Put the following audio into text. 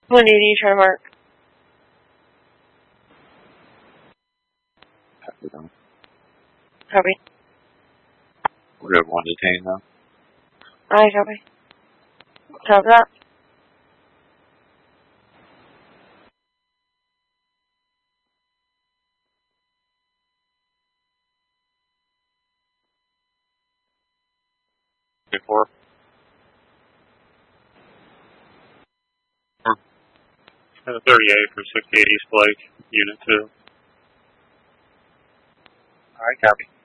What duty are you trying to mark? Copy them. Copy. We're at 1 detained now. Alright, copy. Copy that. Before. 38 for 68 East Blake, Unit 2. Alright, copy.